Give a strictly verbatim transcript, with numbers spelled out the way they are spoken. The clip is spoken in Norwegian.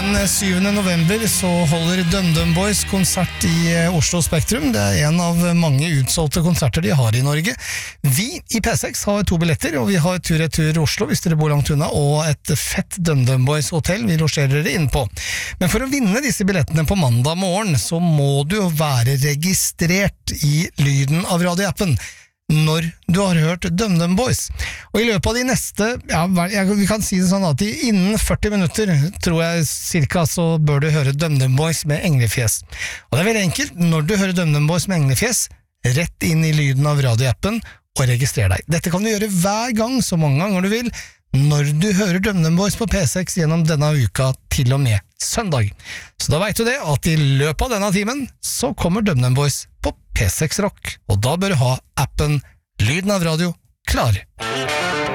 Den syvende november så holder DumDum Boys konsert i Oslo Spektrum. Det er en av mange utsolgte konserter de har i Norge. Vi i P seks har to billetter, og vi har tur-retur Oslo hvis dere bor langt unna, og et fett DumDum Boys hotell vi losjerer dere inn på. Men for å vinne disse billettene på mandag morgen, så må du jo være registrert i Lyden av radioappen når du har hørt DumDum Boys. Og i løpet av de neste, ja, jeg, vi kan si det sånn at innen førti minutter, tror jeg cirka, så bør du høre DumDum Boys med englefjes. Og det er veldig enkelt, når du hører DumDum Boys med englefjes, rett inn i Lyden av radioappen og registrer deg. Dette kan du gjøre hver gang, så mange ganger du vil, når du hører DumDum Boys på P seks gjennom denne uka til og med søndag. Så da vet du det, at i løpet av denne timen, så kommer DumDum Boys på P seks Rock, og da bør du ha appen Lyden av Radio klar.